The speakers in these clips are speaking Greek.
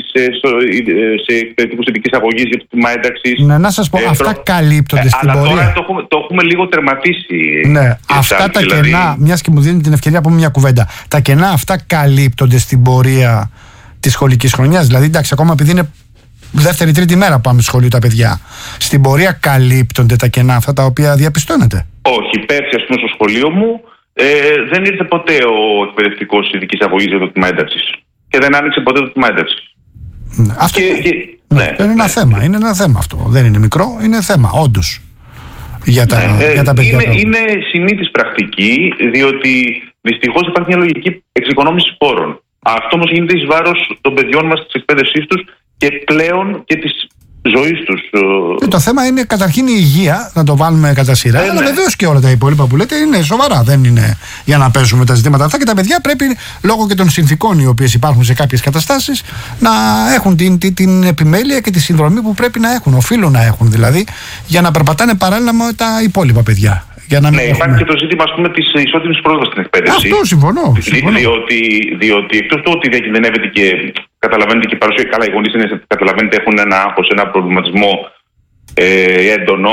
σε εκπαιδευτικούς ειδικής αγωγής για το τμήμα ένταξης. Ναι, να σας πω, αυτά καλύπτονται στην πορεία. Αλλά τώρα το έχουμε λίγο τερματίσει. Ναι, αυτά τα κενά, μιας και μου δίνει την ευκαιρία να πούμε μια κουβέντα. Τα κενά αυτά καλύπτονται στην πορεία της σχολικής χρονιάς. Δηλαδή, εντάξει, ακόμα επειδή είναι δεύτερη-τρίτη μέρα που πάμε στο σχολείο τα παιδιά, στην πορεία καλύπτονται τα κενά αυτά τα οποία διαπιστώνετε? Όχι, πέρσι, ας πούμε, στο σχολείο μου δεν ήρθε ποτέ ο εκπαιδευτικός ειδικής αγωγής για το τμήμα ένταξης. Και δεν άνοιξε ποτέ το τμήμα ένταξης. Ναι, αυτό είναι ένα θέμα. Είναι ένα θέμα αυτό. Δεν είναι μικρό, είναι θέμα, όντως. Για τα παιδιά. Είναι συνήθις πρακτική, διότι δυστυχώς υπάρχει μια λογική εξοικονόμησης πόρων. Αυτό όμως γίνεται εις βάρος των παιδιών μας, της εκπαίδευσής τους και πλέον και της ζωής τους. Το θέμα είναι καταρχήν η υγεία, να το βάλουμε κατά σειρά. Αλλά βεβαίως και όλα τα υπόλοιπα που λέτε είναι σοβαρά. Δεν είναι για να παίζουμε τα ζητήματα αυτά. Και τα παιδιά πρέπει, λόγω και των συνθηκών οι οποίες υπάρχουν σε κάποιες καταστάσεις, να έχουν την επιμέλεια και τη συνδρομή που πρέπει να έχουν. Οφείλουν να έχουν δηλαδή, για να περπατάνε παράλληλα με τα υπόλοιπα παιδιά. Ναι, υπάρχει και το ζήτημα, ας πούμε, της ισότιμης πρόσβασης στην εκπαίδευση. Αυτό συμφωνώ. Διότι εκτός του ότι διακινδυνεύεται και καταλαβαίνετε και παρουσία, καλά, οι γονείς καταλαβαίνετε έχουν ένα άγχος, ένα προβληματισμό έντονο.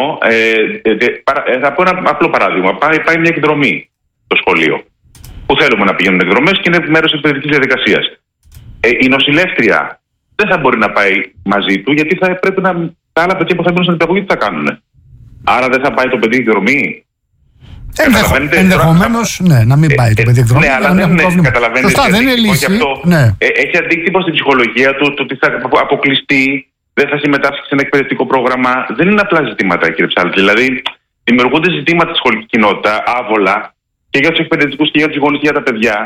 Θα πω ένα απλό παράδειγμα. Πάει μια εκδρομή στο σχολείο. Που θέλουμε να πηγαίνουν εκδρομές και είναι μέρος της εκπαιδευτικής διαδικασίας. Η νοσηλεύτρια δεν θα μπορεί να πάει μαζί του, γιατί θα πρέπει τα άλλα παιδιά που θα μπουν στην επαγωγή τι θα κάνουν. Άρα δεν θα πάει το παιδί εκδρομή. Ενδεχομένως, ναι, να μην πάει το παιδί εκδρομή. Ναι, αλλά δεν καταλαβαίνετε. Σωστά, δεν είναι λύση. Έχει αντίκτυπο στην ψυχολογία του, το ότι θα αποκλειστεί, δεν θα συμμετάσχει σε ένα εκπαιδευτικό πρόγραμμα. Δεν είναι απλά ζητήματα, κύριε Ψάλτη. Δηλαδή, δημιουργούνται ζητήματα στη σχολική κοινότητα, άβολα, και για τους εκπαιδευτικούς και για τους γονείς και για τα παιδιά.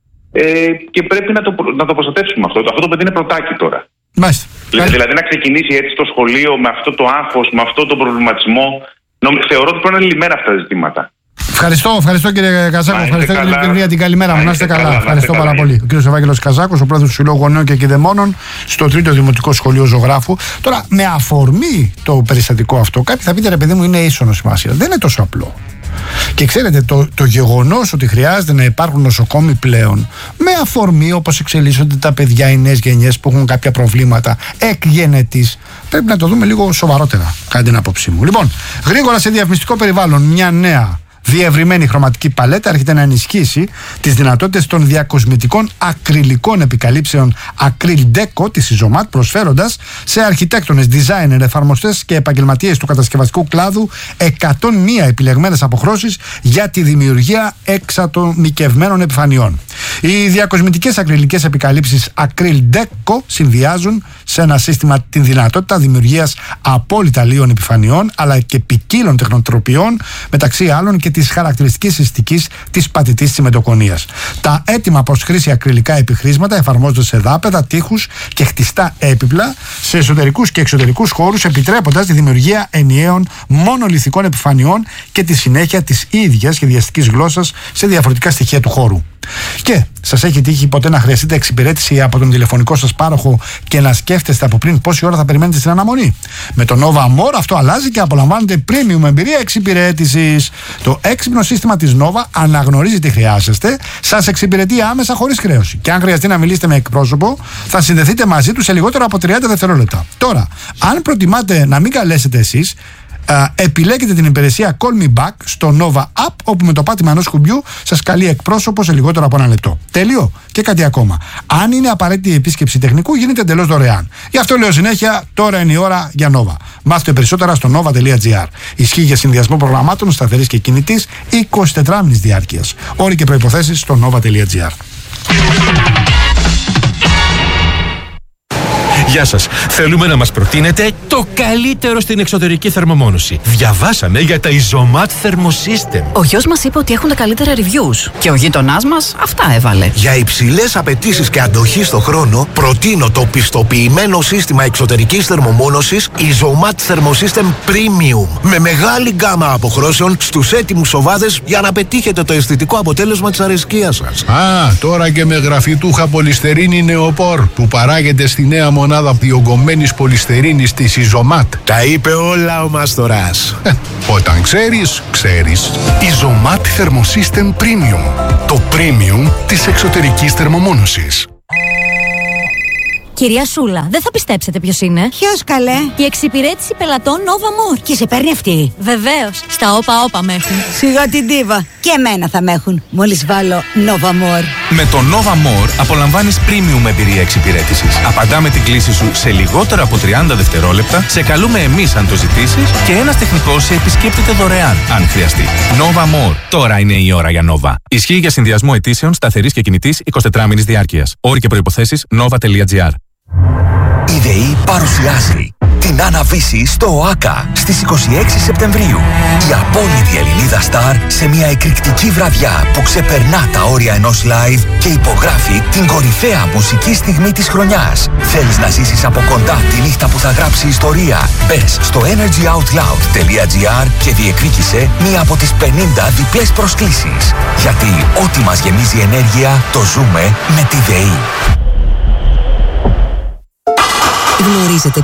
Και πρέπει να το προστατεύσουμε αυτό. Αυτό το παιδί είναι πρωτάκι τώρα. Μάλιστα. Δηλαδή, να ξεκινήσει έτσι το σχολείο με αυτό το άγχος, με αυτό το προβληματισμό. Θεωρώ ότι πρέπει να είναι λυμμένα αυτά τα ζητήματα. Ευχαριστώ κύριε Καζάκο. Ευχαριστώ για την καλημέρα μου. Να είστε καλά. Ευχαριστώ πάρα πολύ. Ο κύριος Ευάγγελος Καζάκος, ο πρόεδρος του Συλλόγου Γονέων και Κηδεμόνων στο 3ο Δημοτικό Σχολείο Ζωγράφου. Τώρα, με αφορμή το περιστατικό αυτό, κάποιοι θα πείτε ρε παιδί μου, είναι ίσονο σημασία. Δεν είναι τόσο απλό. Και ξέρετε, το γεγονός ότι χρειάζεται να υπάρχουν νοσοκόμοι πλέον, με αφορμή όπως εξελίσσονται τα παιδιά, οι νέες γενιές που έχουν κάποια προβλήματα εκ γενετής, πρέπει να το δούμε λίγο σοβαρότερα, κατά την άποψή μου. Λοιπόν, γρήγορα σε διαφημιστικό περιβάλλον, μια νέα διευρυμένη χρωματική παλέτα έρχεται να ενισχύσει τις δυνατότητες των διακοσμητικών ακριλικών επικαλύψεων Acryl Deco της Isomat, προσφέροντας σε αρχιτέκτονες, designer, εφαρμοστές και επαγγελματίες του κατασκευαστικού κλάδου 101 επιλεγμένες αποχρώσεις για τη δημιουργία εξατομικευμένων επιφανειών. Οι διακοσμητικές ακριλικές επικαλύψεις Acryl Deco συνδυάζουν σε ένα σύστημα την δυνατότητα δημιουργίας απόλυτα λίων επιφανειών αλλά και ποικίλων τεχνοτροπιών, μεταξύ άλλων και της χαρακτηριστικής συστικής της πατητής τσιμεντοκονίας. Τα έτοιμα προς χρήση ακριλικά επιχρήσματα εφαρμόζονται σε δάπεδα, τοίχους και χτιστά έπιπλα σε εσωτερικούς και εξωτερικούς χώρους, επιτρέποντας τη δημιουργία ενιαίων μονολιθικών επιφανειών και τη συνέχεια της ίδιας σχεδιαστικής γλώσσας σε διαφορετικά στοιχεία του χώρου. Και σας έχει τύχει ποτέ να χρειαστείτε εξυπηρέτηση από τον τηλεφωνικό σας πάροχο και να σκέφτεστε από πριν πόση ώρα θα περιμένετε στην αναμονή? Με το Nova More αυτό αλλάζει και απολαμβάνετε premium εμπειρία εξυπηρέτησης. Το έξυπνο σύστημα της Nova αναγνωρίζει τι χρειάζεστε, σας εξυπηρετεί άμεσα χωρίς χρέωση. Και αν χρειαστεί να μιλήσετε με εκπρόσωπο, θα συνδεθείτε μαζί του σε λιγότερο από 30 δευτερόλεπτα. Τώρα, αν προτιμάτε να μην καλέσετε εσείς, επιλέγετε την υπηρεσία Call Me Back στο Nova App, όπου με το πάτημα ενός κουμπιού σας καλεί εκπρόσωπο σε λιγότερο από 1 λεπτό. Τέλειο. Και κάτι ακόμα. Αν είναι απαραίτητη η επίσκεψη τεχνικού, γίνεται εντελώς δωρεάν. Γι' αυτό λέω συνέχεια, τώρα είναι η ώρα για Nova. Μάθετε περισσότερα στο nova.gr. Ισχύει για συνδυασμό προγραμμάτων σταθερής και κινητής 24μηνης διάρκειας. Όροι και προϋποθέσεις στο nova.gr. Γεια σας. Θέλουμε να μας προτείνετε το καλύτερο στην εξωτερική θερμομόνωση. Διαβάσαμε για τα Isomat Thermosystem. Ο γιος μας είπε ότι έχουν τα καλύτερα reviews. Και ο γείτονάς μας αυτά έβαλε. Για υψηλές απαιτήσεις και αντοχή στο χρόνο, προτείνω το πιστοποιημένο σύστημα εξωτερικής θερμομόνωσης Isomat Thermosystem Premium. Με μεγάλη γκάμα αποχρώσεων στους έτοιμους οβάδες για να πετύχετε το αισθητικό αποτέλεσμα της αρεσκίας σας. Τώρα και με γραφιτούχα πολυστερίνη νεοπόρ που παράγεται στη νέα μονάδα διογκωμένης πολυστερίνης της Isomat. Τα είπε όλα ο Μαστοράς. Όταν ξέρεις, ξέρεις. Isomat Thermosystem Premium. Το premium της εξωτερικής θερμομόνωσης. Κυρία Σούλα, δεν θα πιστέψετε ποιος είναι. Ποιος καλέ? Η εξυπηρέτηση πελατών Nova More. Και σε παίρνει αυτή? Βεβαίως. Στα όπα με έχουν. Σιγά την ντίβα. Και εμένα θα με έχουν. Μόλις βάλω Nova More. Με το Nova More απολαμβάνεις premium εμπειρία εξυπηρέτησης. Απαντάμε την κλήση σου σε λιγότερο από 30 δευτερόλεπτα, σε καλούμε εμείς αν το ζητήσεις και ένας τεχνικός σε επισκέπτεται δωρεάν αν χρειαστεί. Nova More. Τώρα είναι η ώρα για Nova. Ισχύει για συνδυασμό αιτήσεων σταθερής και κινητής 24 μήνης διάρκειας. Όροι και προϋποθέσεις nova.gr. Η ΔΕΗ παρουσιάζει την Άννα-Βύση στο ΟΑΚΑ στις 26 Σεπτεμβρίου. Η απόλυτη Ελληνίδα στάρ σε μια εκρηκτική βραδιά που ξεπερνά τα όρια ενός live και υπογράφει την κορυφαία μουσική στιγμή της χρονιάς. Θέλεις να ζήσεις από κοντά τη νύχτα που θα γράψει ιστορία? Μπες στο energyoutloud.gr και διεκδίκησε μία από τις 50 διπλές προσκλήσεις. Γιατί ό,τι μας γεμίζει ενέργεια το ζούμε με τη ΔΕΗ. Γνωρίζετε